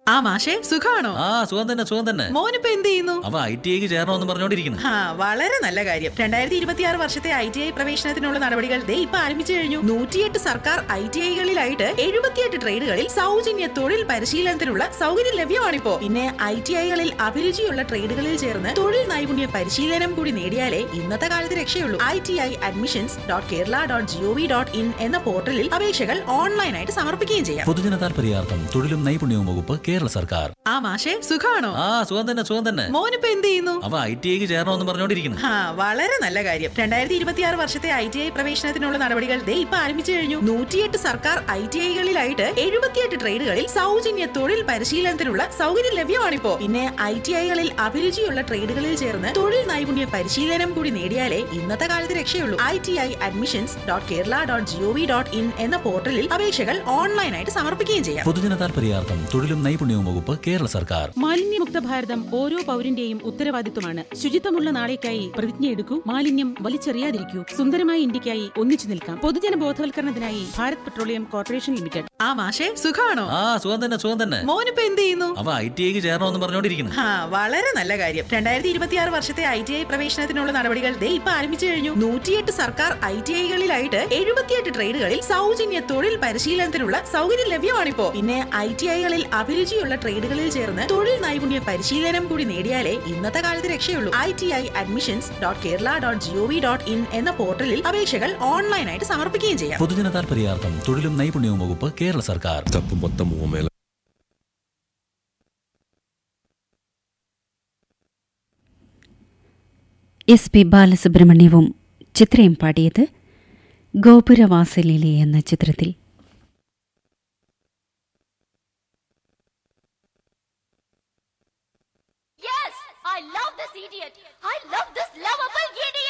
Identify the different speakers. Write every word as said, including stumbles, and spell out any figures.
Speaker 1: ആ മാഷെ സുഖാണോ?
Speaker 2: ആ സുഖം തന്നെ സുഖം തന്നെ.
Speaker 1: മോനിപ്പോ എന്ത് ചെയ്യുന്നു?
Speaker 2: അവ ഐ ടി ഐക്ക് ചേരണമെന്ന് പറഞ്ഞോണ്ടിരിക്കുന്നു.
Speaker 1: ആ വളരെ നല്ല കാര്യം. രണ്ടായിരത്തി ഇരുപത്തി ആറ് വർഷത്തെ ഐ ടി ഐ പ്രവേശനത്തിനുള്ള നടപടികൾ ദേ ഇപ്പൊ ആരംഭിച്ചു കഴിഞ്ഞു. നൂറ്റിയെട്ട് സർക്കാർ ഐ ടി ഐകളിലായിട്ട് എഴുപത്തിയെട്ട് ട്രേഡുകളിൽ സൗജന്യ തൊഴിൽ പരിശീലനത്തിനുള്ള സൗകര്യം ലഭ്യമാണിപ്പോ. പിന്നെ ഐ ടി ഐകളിൽ അഭിരുചിയുള്ള ട്രേഡുകളിൽ ചേർന്ന് തൊഴിൽ നൈപുണ്യ പരിശീലനം കൂടി നേടിയാലേ ഇന്നത്തെ കാലത്ത് രക്ഷയുള്ളൂ. I T I admissions dot Kerala dot G O V dot in എന്ന പോർട്ടലിൽ അപേക്ഷകൾ ഓൺലൈനായിട്ട് സമർപ്പിക്കുകയും ചെയ്യാം.
Speaker 2: പൊതുജന താൽപര്യാർത്ഥം തൊഴിലും നൈപുണ്യവും വകുപ്പ് കേരള സർക്കാർ.
Speaker 1: ആ മാഷെ സുഖാണോ?
Speaker 2: ആ സുഖം തന്നെ സുഖം തന്നെ.
Speaker 1: മോനിപ്പോ എന്ത് ചെയ്യുന്നു?
Speaker 2: അവ ഐ ടി ഐക്ക് ചേരണമെന്ന് പറഞ്ഞോണ്ടിരിക്കുന്നു.
Speaker 1: ആ വളരെ നല്ല കാര്യം. രണ്ടായിരത്തി ഇരുപത്തി ആറ് വർഷത്തെ ഐ ടി ഐ പ്രവേശനത്തിനുള്ള നടപടികൾ ദേ ഇപ്പൊ ആരംഭിച്ചു കഴിഞ്ഞു. നൂറ്റിയെട്ട് സർക്കാർ ഐ ടി ഐകളിലായിട്ട് എഴുപത്തിയെട്ട് ട്രേഡുകളിൽ സൗജന്യ തൊഴിൽ പരിശീലനത്തിനുള്ള സൗകര്യം ലഭ്യമാണിപ്പോ. പിന്നെ ഐ ടി ഐകളിൽ അഭിരുചിയുള്ള ട്രേഡുകളിൽ ചേർന്ന് തൊഴിൽ നൈപുണ്യ പരിശീലനം കൂടി നേടിയാലേ ഇന്നത്തെ കാലത്ത് രക്ഷയുള്ളൂ. I T I admissions dot Kerala dot G O V dot in എന്ന പോർട്ടലിൽ അപേക്ഷകൾ ഓൺലൈനായിട്ട് സമർപ്പിക്കുകയും ചെയ്യാം.
Speaker 2: പൊതുജന താൽപര്യാർത്ഥം തൊഴിലും നൈപുണ്യവും വകുപ്പ് കേരള സർക്കാർ.
Speaker 3: മാലിന്യമുക്ത ഭാരതം ഓരോ പൗരന്റെയും ഉത്തരവാദിത്വമാണ്. ശുചിത്വമുള്ള നാളേക്കായി പ്രതിജ്ഞയെടുക്കൂ. മാലിന്യം വലിച്ചെറിയാതിരിക്കൂ. സുന്ദരമായ ഇന്ത്യക്കായി ഒന്നിച്ചു നിൽക്കാം. പൊതുജന ബോധവൽക്കരണത്തിനായി ഭാരത് പെട്രോളിയം കോർപ്പറേഷൻ ലിമിറ്റഡ്.
Speaker 1: ആ മാഷെ സുഖാണോ?
Speaker 2: ആ സുഖം തന്നെ സുഖം തന്നെ.
Speaker 1: മോനിപ്പോ എന്ത് ചെയ്യുന്നു?
Speaker 2: അവ ഐ ടി ഐക്ക് ചേരണമെന്ന് പറഞ്ഞോണ്ടിരിക്കുന്നു.
Speaker 1: ആ വളരെ നല്ല കാര്യം. രണ്ടായിരത്തി ഇരുപത്തി ആറ് വർഷത്തെ ഐ ടി ഐ പ്രവേശനത്തിനുള്ള നടപടികൾ ദേ ഇപ്പൊ ആരംഭിച്ചു കഴിഞ്ഞു. നൂറ്റിയെട്ട് സർക്കാർ ഐ ടി ഐകളിലായിട്ട് എഴുപത്തിയെട്ട് ട്രേഡുകളിൽ സൗജന്യ തൊഴിൽ പരിശീലനത്തിനുള്ള സൗകര്യം ലഭ്യമാണിപ്പോ. പിന്നെ ഐ ടി ഐകളിൽ അഭിരുചിയുള്ള ട്രേഡുകളിൽ ചേർന്ന് തൊഴിൽ നൈപുണ്യ പരിശീലനം കൂടി നേടിയാലേ ഇന്നത്തെ കാലത്ത് രക്ഷയുള്ളൂ. I T I admissions dot Kerala dot G O V dot in എന്ന പോർട്ടലിൽ അപേക്ഷകൾ ഓൺലൈനായിട്ട് സമർപ്പിക്കുകയും ചെയ്യാം.
Speaker 2: പൊതുജന താൽപര്യാർത്ഥം തൊഴിലും നൈപുണ്യവും വകുപ്പ് കേരള സർക്കാർ.
Speaker 4: തപ്പ് മൊത്തം മൂമേല
Speaker 5: എസ് പി ബാലസുബ്രഹ്മണ്യവും ചിത്രയും പാടിയത് ഗോപുരവാസലിലെ എന്ന ചിത്രത്തിൽ.
Speaker 6: Yes, I love this idiot. I love this lovable idiot.